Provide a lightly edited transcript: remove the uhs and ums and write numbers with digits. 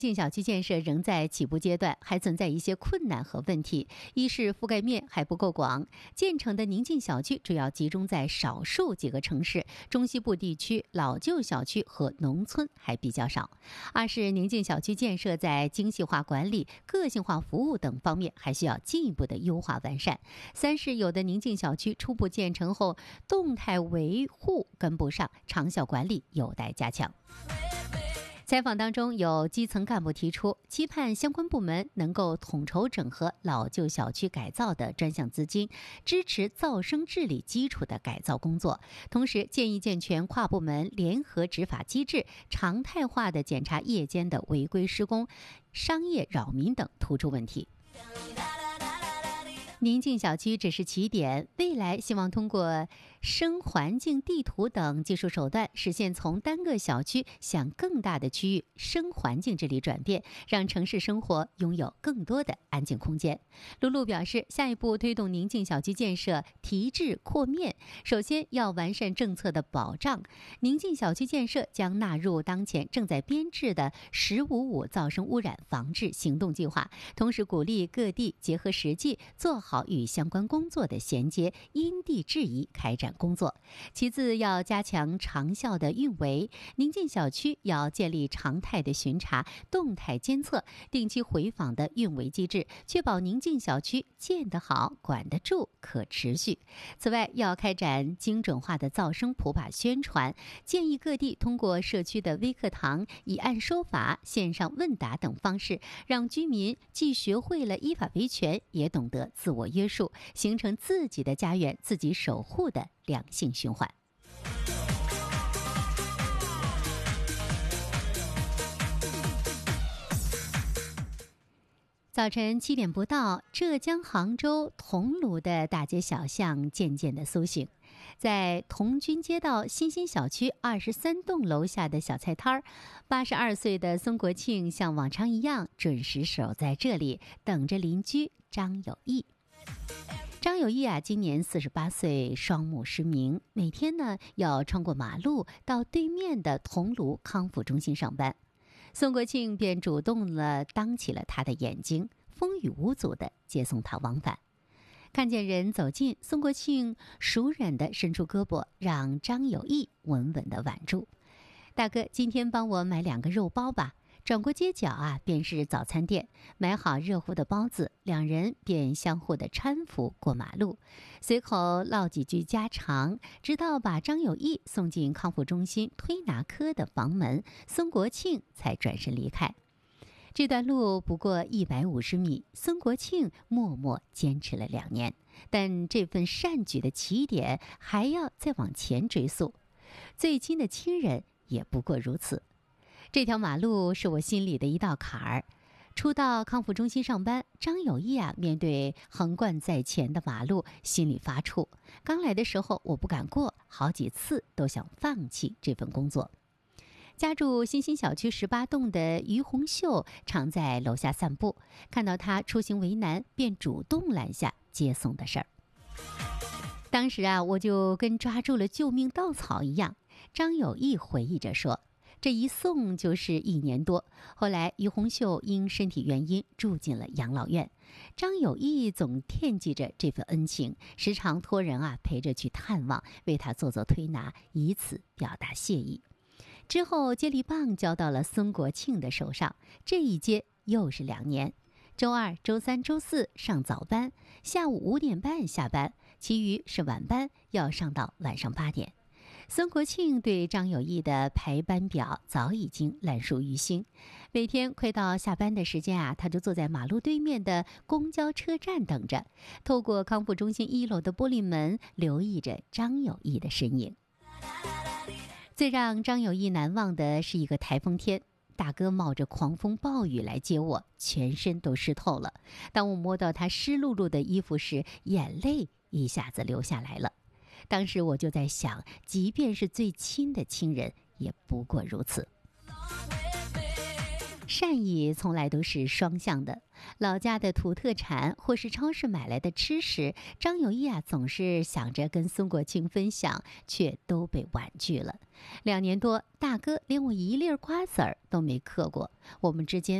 进小区建设仍在起步阶段，还存在一些困难和问题。一是覆盖面还不够广，建成的宁静小区主要集中在少数几个城市，中西部地区老旧小区和农村还比较少。二是宁静小区建设在精细化管理、个性化服务等方面还需要进一步的优化完善。三是有的宁静小区初步建成后，动态维护跟不上，长效管理有待加强。采访当中，有基层干部提出，期盼相关部门能够统筹整合老旧小区改造的专项资金，支持噪声治理基础的改造工作。同时，建议健全跨部门联合执法机制，常态化的检查夜间的违规施工、商业扰民等突出问题。宁静小区只是起点，未来希望通过声环境地图等技术手段，实现从单个小区向更大的区域声环境治理转变，让城市生活拥有更多的安静空间。卢璐表示，下一步推动宁静小区建设提质扩面，首先要完善政策的保障。宁静小区建设将纳入当前正在编制的“1055”噪声污染防治行动计划，同时鼓励各地结合实际，做好与相关工作的衔接，因地制宜开展工作。其次，要加强长效的运维，宁静小区要建立常态的巡查、动态监测、定期回访的运维机制，确保宁静小区建得好、管得住、可持续。此外，要开展精准化的噪声普法宣传，建议各地通过社区的微课堂、以案说法、线上问答等方式，让居民既学会了依法维权，也懂得自我约束，形成自己的家园、自己守护的良性循环。早晨7点不到，浙江杭州桐庐的大街小巷渐渐的苏醒。在童军街道新兴小区23栋楼下的小菜摊儿，82岁的孙国庆像往常一样准时守在这里，等着邻居张有义。张有义今年48岁，双目失明，每天呢要穿过马路到对面的桐庐康复中心上班。孙国庆便主动当起了他的眼睛，风雨无阻地接送他往返。看见人走近，孙国庆熟稔地伸出胳膊，让张有义稳稳地挽住。大哥，今天帮我买2个肉包吧。转过街角便是早餐店，买好热乎的包子，两人便相互的搀扶过马路，随口唠几句家常，直到把张有义送进康复中心推拿科的房门，孙国庆才转身离开。这段路不过150米，孙国庆默默坚持了2年，但这份善举的起点还要再往前追溯，最亲的亲人也不过如此。这条马路是我心里的一道坎儿。初到康复中心上班，张有义面对横贯在前的马路，心里发怵。刚来的时候，我不敢过，好几次都想放弃这份工作。家住新兴小区18栋的于红秀常在楼下散步，看到他出行为难，便主动拦下接送的事儿。当时我就跟抓住了救命稻草一样。张有义回忆着说，这一送就是1年多，后来于红秀因身体原因住进了养老院。张有义总惦记着这份恩情，时常托人陪着去探望，为他做推拿，以此表达谢意。之后接力棒交到了孙国庆的手上，这一接又是2年。周2、周3、周4上早班，下午5点半下班，其余是晚班，要上到晚上8点。孙国庆对张有义的排班表早已经烂熟于心，每天快到下班的时间他就坐在马路对面的公交车站等着，透过康复中心1楼的玻璃门留意着张有义的身影。最让张有义难忘的是一个台风天，大哥冒着狂风暴雨来接我，全身都湿透了。当我摸到他湿漉漉的衣服时，眼泪一下子流下来了。当时我就在想，即便是最亲的亲人，也不过如此。 善意从来都是双向的。老家的土特产或是超市买来的吃食，张有义总是想着跟孙国庆分享，却都被婉拒了。2年多，大哥连我一粒瓜子儿都没嗑过，我们之间